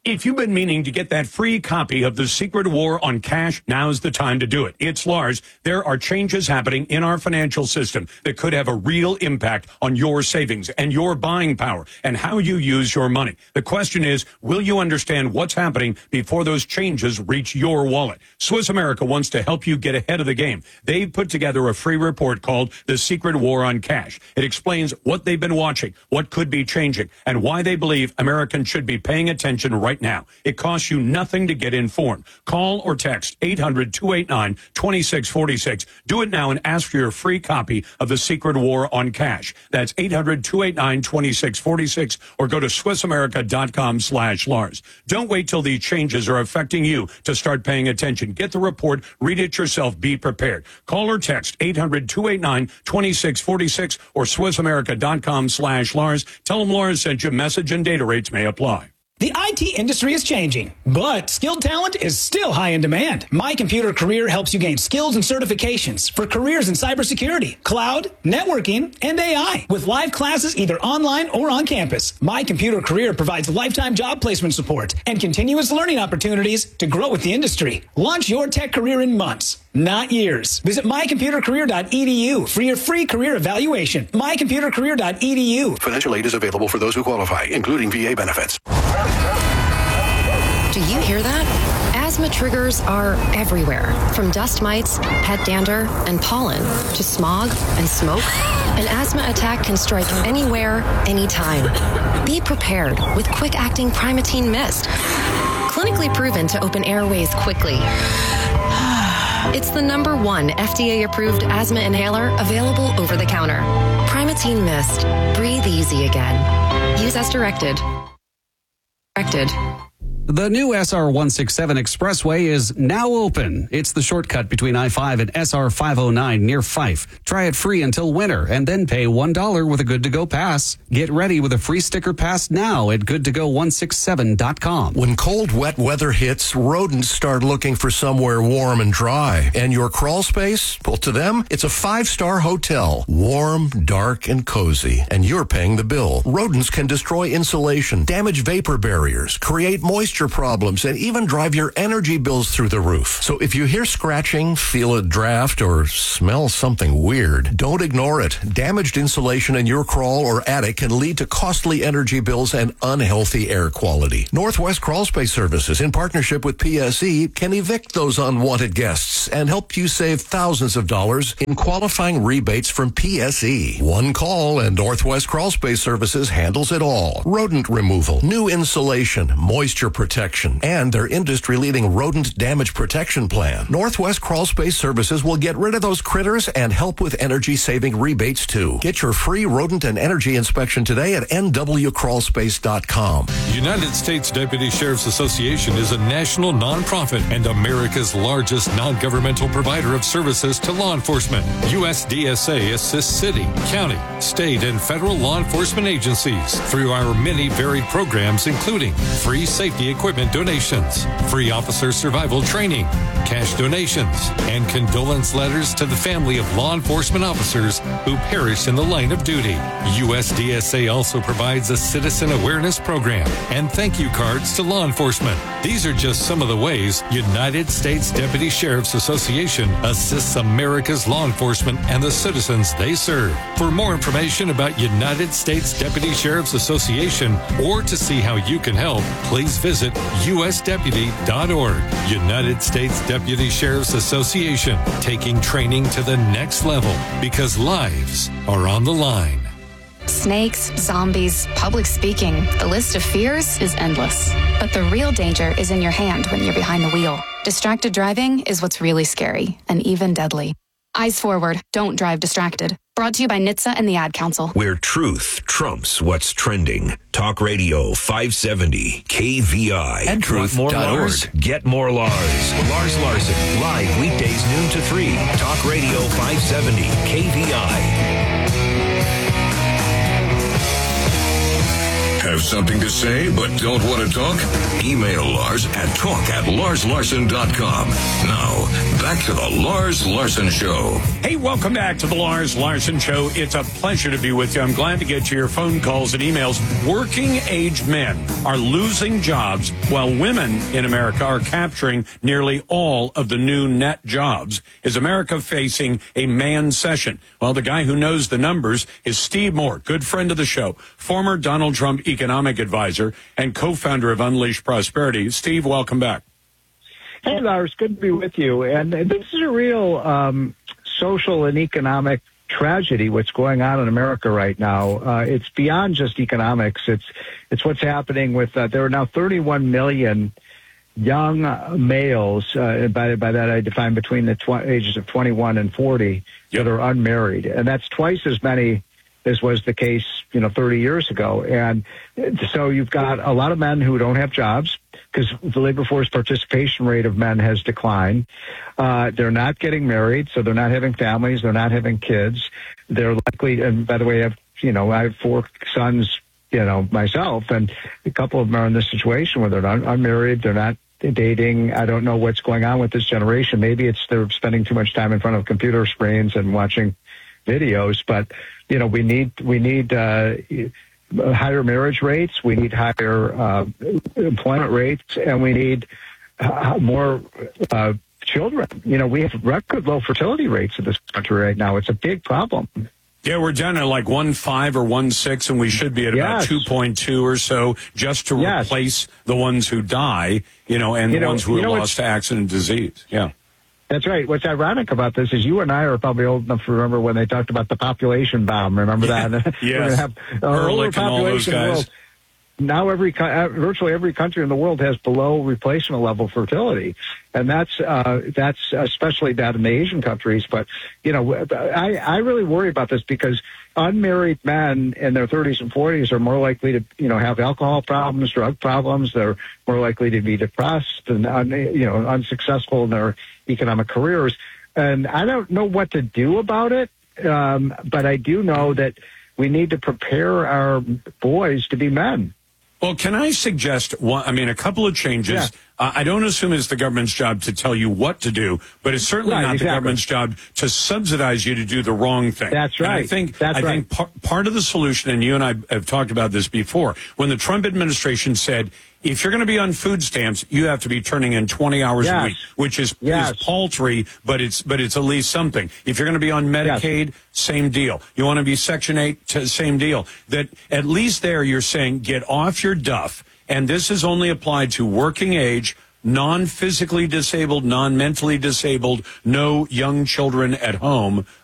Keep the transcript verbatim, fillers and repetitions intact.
If you've been meaning to get that free copy of The Secret War on Cash, now's the time to do it. It's Lars. There are changes happening in our financial system that could have a real impact on your savings and your buying power and how you use your money. The question is, will you understand what's happening before those changes reach your wallet? Swiss America wants to help you get ahead of the game. They've put together a free report called The Secret War on Cash. It explains what they've been watching, what could be changing, and why they believe Americans should be paying attention right now. It costs you nothing to get informed. Call or text eight hundred, two eight nine, two six four six. Do it now and ask for your free copy of The Secret War on Cash. That's eight hundred, two eight nine, two six four six or go to swiss america dot com slash Lars. Don't wait till these changes are affecting you to start paying attention. Get the report, read it yourself, be prepared. Call or text eight hundred, two eight nine, two six four six or swiss america dot com slash Lars. Tell them Lars sent you. Message and data rates may apply. The I T industry is changing, but skilled talent is still high in demand. My Computer Career helps you gain skills and certifications for careers in cybersecurity, cloud, networking, and A I. With live classes either online or on campus, My Computer Career provides lifetime job placement support and continuous learning opportunities to grow with the industry. Launch your tech career in months, not years. Visit my computer career dot e d u for your free career evaluation. my computer career dot e d u. Financial aid is available for those who qualify, including V A benefits. Do you hear that? Asthma triggers are everywhere, from dust mites, pet dander, and pollen, to smog and smoke. An asthma attack can strike anywhere, anytime. Be prepared with quick-acting Primatene Mist. Clinically proven to open airways quickly. It's the number one F D A-approved asthma inhaler available over the counter. Primatene Mist. Breathe easy again. Use as directed. Directed. The new S R one sixty-seven Expressway is now open. It's the shortcut between I five and S R five oh nine near Fife. Try it free until winter and then pay one dollar with a Good to Go pass. Get ready with a free sticker pass now at good to go one sixty-seven dot com. When cold, wet weather hits, rodents start looking for somewhere warm and dry. And your crawl space? Well, to them, it's a five-star hotel. Warm, dark, and cozy. And you're paying the bill. Rodents can destroy insulation, damage vapor barriers, create moisture problems, and even drive your energy bills through the roof. So if you hear scratching, feel a draft, or smell something weird, don't ignore it. Damaged insulation in your crawl or attic can lead to costly energy bills and unhealthy air quality. Northwest Crawl Space Services, in partnership with P S E, can evict those unwanted guests and help you save thousands of dollars in qualifying rebates from P S E. One call and Northwest Crawl Space Services handles it all. Rodent removal, new insulation, moisture protection, protection, and their industry-leading rodent damage protection plan. Northwest Crawl Space Services will get rid of those critters and help with energy-saving rebates, too. Get your free rodent and energy inspection today at n w crawl space dot com. United States Deputy Sheriff's Association is a national nonprofit and America's largest non-governmental provider of services to law enforcement. U S D S A assists city, county, state, and federal law enforcement agencies through our many varied programs, including free safety equipment donations, free officer survival training, cash donations, and condolence letters to the family of law enforcement officers who perished in the line of duty. U S D S A also provides a citizen awareness program and thank you cards to law enforcement. These are just some of the ways United States Deputy Sheriff's Association assists America's law enforcement and the citizens they serve. For more information about United States Deputy Sheriff's Association or to see how you can help, please visit u s deputy dot org. United States Deputy Sheriff's Association, taking training to the next level because lives are on the line. Snakes, zombies, public speaking. The list of fears is endless. But the real danger is in your hand when you're behind the wheel. Distracted driving is what's really scary and even deadly. Eyes forward. Don't drive distracted. Brought to you by N H T S A and the Ad Council. Where truth trumps what's trending. Talk Radio five seventy K V I. And truth dot org. Get more Lars. Lars Larson. Live weekdays noon to three. Talk Radio five seventy K V I. Have something to say but don't want to talk? Email Lars at talk at lars larson dot com. Now, back to the Lars Larson Show. Hey, welcome back to the Lars Larson Show. It's a pleasure to be with you. I'm glad to get to your phone calls and emails. Working-age men are losing jobs while women in America are capturing nearly all of the new net jobs. Is America facing a man session? Well, the guy who knows the numbers is Steve Moore, good friend of the show, former Donald Trump economic advisor and co-founder of Unleashed Prosperity. Steve, welcome back. Hey, Lars, good to be with you. And this is a real um, social and economic tragedy, what's going on in America right now. Uh, it's beyond just economics. It's it's what's happening with, uh, there are now thirty-one million young males, uh, by, by that I define between the tw- ages of twenty-one and forty, yep, that are unmarried. And that's twice as many as was the case, you know, thirty years ago. And so you've got a lot of men who don't have jobs because the labor force participation rate of men has declined. Uh, they're not getting married, so they're not having families. They're not having kids. They're likely, and by the way, I have, you know, I have four sons, you know, myself, and a couple of them are in this situation where they're not unmarried. They're not dating. I don't know what's going on with this generation. Maybe it's they're spending too much time in front of computer screens and watching videos, but you know, we need we need uh, higher marriage rates, we need higher uh, employment rates, and we need uh, more uh, children. You know, we have record low fertility rates in this country right now. It's a big problem. Yeah, we're down at like one five or one six, and we should be at about yes. two point two or so, just to yes. replace the ones who die, you know, and you the know, ones who are know, lost to accident disease. Yeah. That's right. What's ironic about this is you and I are probably old enough to remember when they talked about the population bomb. Remember yeah. that? Yes. We're going to have Ehrlich and all those guys. Now every virtually every country in the world has below replacement level fertility, and that's uh, that's especially bad in the Asian countries. But you know, I I really worry about this because unmarried men in their thirties and forties are more likely to you know have alcohol problems, drug problems. They're more likely to be depressed and un, you know unsuccessful in their economic careers. And I don't know what to do about it, um, but I do know that we need to prepare our boys to be men. Well, can I suggest one, I mean, a couple of changes. Yeah. Uh, I don't assume it's the government's job to tell you what to do, but it's certainly right, not exactly. the government's job to subsidize you to do the wrong thing. That's right. And I think, That's I right. think par- part of the solution, and you and I have talked about this before, when the Trump administration said, if you're going to be on food stamps, you have to be turning in twenty hours yes. a week, which is, yes. is paltry, but it's but it's at least something. If you're going to be on Medicaid, yes. same deal. You want to be Section eight, t- same deal. That at least there you're saying get off your duff, and this is only applied to working age, non-physically disabled, non-mentally disabled, no young children at home.